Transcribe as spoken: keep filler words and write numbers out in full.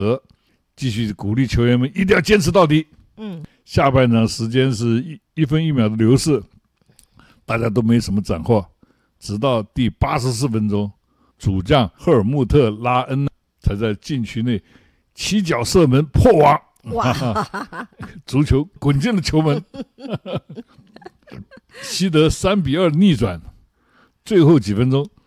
德继续鼓励球员们一定要坚持到底。 嗯， 下半场时间是一一分一秒的流逝，大家都没什么斩获，直到第八十四分钟，主将赫尔穆特·拉恩才在禁区内起脚射门破网。哇！足球滚进了球门，西德三比二逆转。最后几分钟，